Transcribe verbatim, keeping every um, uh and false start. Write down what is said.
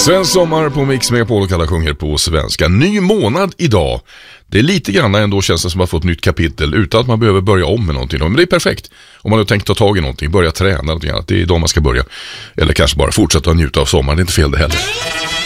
Svensk sommar på Mix Megapol och alla sjunger på svenska. Ny månad idag. Det är lite grann ändå, känns det som att man får ett nytt kapitel utan att man behöver börja om med någonting. Men det är perfekt. Om man har tänkt ta tag i någonting, börja träna någonting annat. Det är då man ska börja. Eller kanske bara fortsätta njuta av sommaren. Det är inte fel det heller.